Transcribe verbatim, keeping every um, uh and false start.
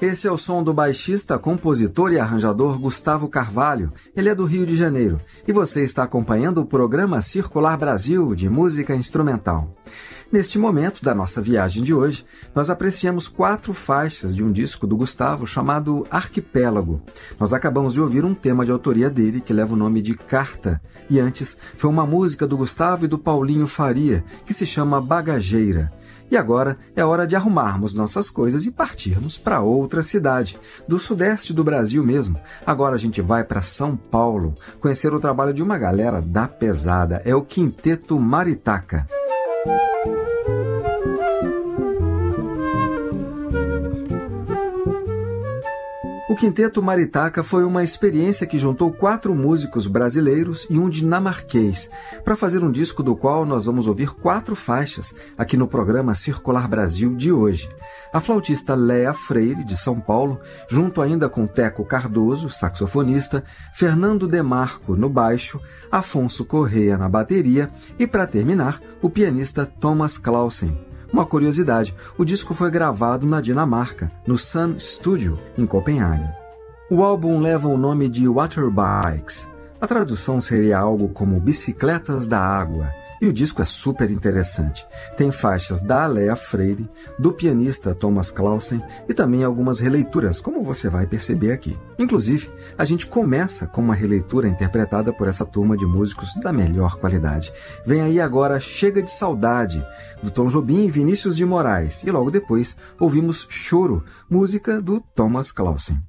Esse é o som do baixista, compositor e arranjador Gustavo Carvalho. Ele é do Rio de Janeiro. E você está acompanhando o programa Circular Brasil, de música instrumental. Neste momento da nossa viagem de hoje, nós apreciamos quatro faixas de um disco do Gustavo chamado Arquipélago. Nós acabamos de ouvir um tema de autoria dele que leva o nome de Carta. E antes, foi uma música do Gustavo e do Paulinho Faria, que se chama Bagageira. E agora é hora de arrumarmos nossas coisas e partirmos para outra cidade, do sudeste do Brasil mesmo. Agora a gente vai para São Paulo, conhecer o trabalho de uma galera da pesada, é o Quinteto Maritaca. O Quinteto Maritaca foi uma experiência que juntou quatro músicos brasileiros e um dinamarquês para fazer um disco do qual nós vamos ouvir quatro faixas aqui no programa Circular Brasil de hoje. A flautista Léa Freire, de São Paulo, junto ainda com Teco Cardoso, saxofonista, Fernando Demarco no baixo, Afonso Corrêa na bateria e, para terminar, o pianista Thomas Clausen. Uma curiosidade, o disco foi gravado na Dinamarca, no Sun Studio, em Copenhague. O álbum leva o nome de Waterbikes. A tradução seria algo como Bicicletas da Água. E o disco é super interessante. Tem faixas da Léa Freire, do pianista Thomas Clausen e também algumas releituras, como você vai perceber aqui. Inclusive, a gente começa com uma releitura interpretada por essa turma de músicos da melhor qualidade. Vem aí agora Chega de Saudade, do Tom Jobim e Vinícius de Moraes. E logo depois ouvimos Choro, música do Thomas Clausen.